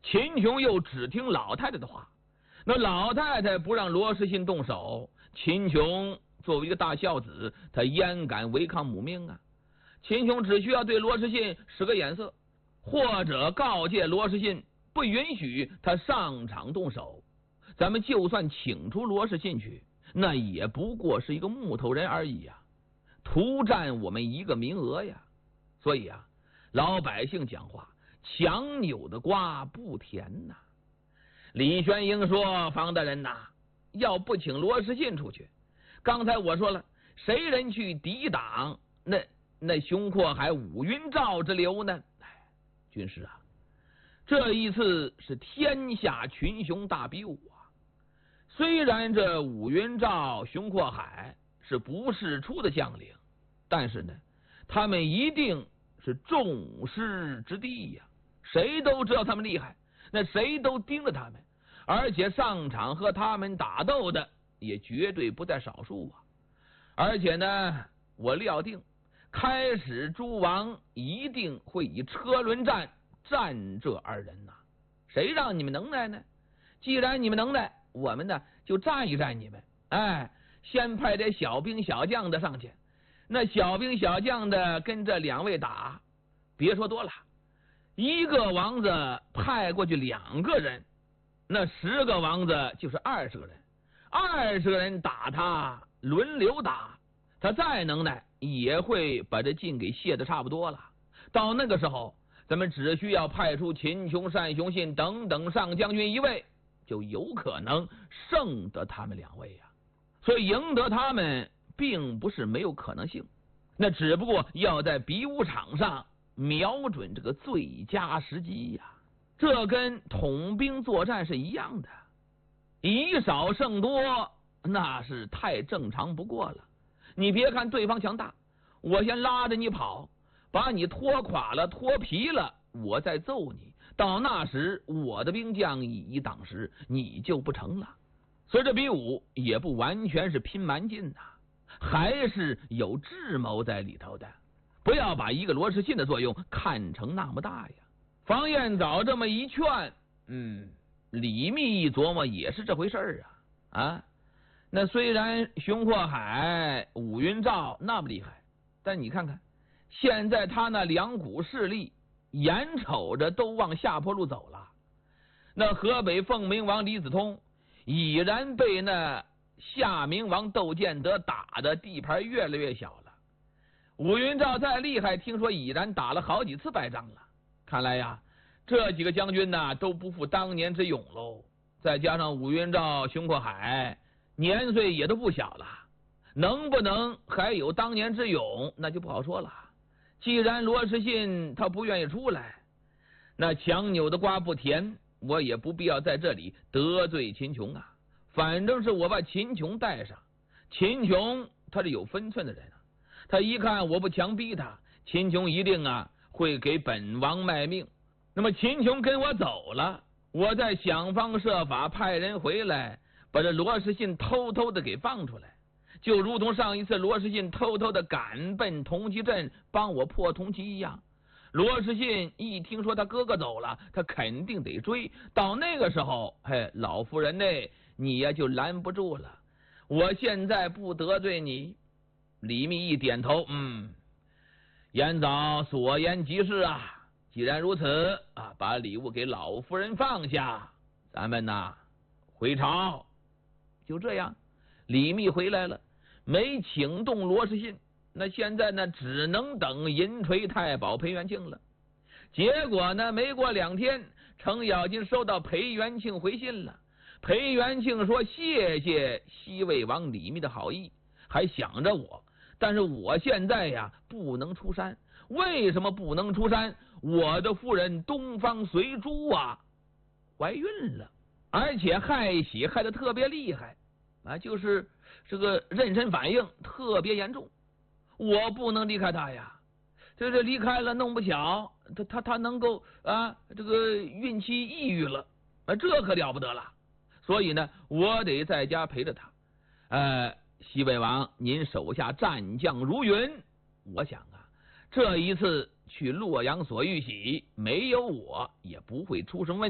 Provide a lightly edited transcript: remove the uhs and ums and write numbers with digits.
秦琼又只听老太太的话，那老太太不让罗世信动手，秦琼作为一个大孝子，他焉敢违抗母命啊？秦琼只需要对罗世信使个眼色，或者告诫罗世信不允许他上场动手，咱们就算请出罗世信去，那也不过是一个木头人而已呀，图占我们一个名额呀。所以啊，老百姓讲话，强扭的瓜不甜呐。李玄英说：“方大人呐，要不请罗世信出去，刚才我说了，谁人去抵挡那熊阔海、武云照之流呢？军师啊，这一次是天下群雄大比武啊。虽然这武云照、熊阔海是不世出的将领，但是呢，他们一定是众师之第呀，谁都知道他们厉害，那谁都盯着他们，而且上场和他们打斗的也绝对不在少数啊。而且呢，我料定开始诸王一定会以车轮战战这二人呐。谁让你们能耐呢？既然你们能耐，我们呢就战一战你们。先派点小兵小将的上去，那小兵小将的跟这两位打，别说多了，一个王子派过去2个人，那10个王子就是20个人，20个人打他，轮流打，他再能耐也会把这劲给泄得差不多了。到那个时候，咱们只需要派出秦琼、单雄信等等上将军1位，就有可能胜得他们2位呀。所以赢得他们并不是没有可能性，那只不过要在比武场上瞄准这个最佳时机呀。这跟统兵作战是一样的，以少胜多那是太正常不过了。你别看对方强大，我先拉着你跑，把你拖垮了、拖皮了，我再揍你，到那时我的兵将以挡时，你就不成了。所以这比武也不完全是拼蛮劲呐，还是有智谋在里头的。不要把一个罗世信的作用看成那么大呀。方彦藻这么一劝，李密一琢磨也是这回事啊。那虽然熊阔海、武云照那么厉害，但你看看现在他那2股势力眼瞅着都往下坡路走了。那河北凤鸣王李子通已然被那夏明王窦建德打的地盘越来越小了，武云照再厉害，听说已然打了好几次败仗了。看来呀，这几个将军呢都不复当年之勇喽。再加上武云照、熊阔海年岁也都不小了，能不能还有当年之勇，那就不好说了。既然罗世信他不愿意出来，那强扭的瓜不甜，我也不必要在这里得罪秦琼啊。反正是我把秦琼带上，秦琼他是有分寸的人啊，他一看我不强逼他，秦琼一定会给本王卖命。那么秦琼跟我走了，我再想方设法派人回来，把这罗世信偷偷的给放出来，就如同上一次罗世信偷偷的赶奔铜旗镇帮我破铜旗一样。罗世信一听说他哥哥走了，他肯定得追，到那个时候老夫人你呀就拦不住了。我现在不得罪你。李密一点头，延藻所言极是啊。既然如此把礼物给老夫人放下，咱们回朝。就这样，李密回来了，没请动罗世信，那现在只能等银锤太保裴元庆了。结果没过2天，程咬金收到裴元庆回信了。裴元庆说谢谢西魏王李密的好意，还想着我，但是我现在不能出山。为什么不能出山？我的夫人东方随珠怀孕了，而且害喜害得特别厉害就是这个妊娠反应特别严重，我不能离开她呀。这离开了弄不巧她能够这个孕期抑郁了这可了不得了。所以我得在家陪着她。西魏王您手下战将如云，我想这一次去洛阳所遇喜，没有我也不会出什么问题。